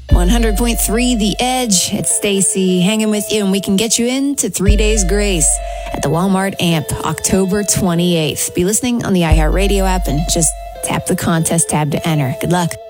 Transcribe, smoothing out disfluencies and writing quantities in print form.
100.3 The Edge. It's Stacy hanging with you, and we can get you into 3 Days Grace at the Walmart Amp, October 28th. Be listening on the iHeartRadio app and just tap the contest tab to enter. Good luck.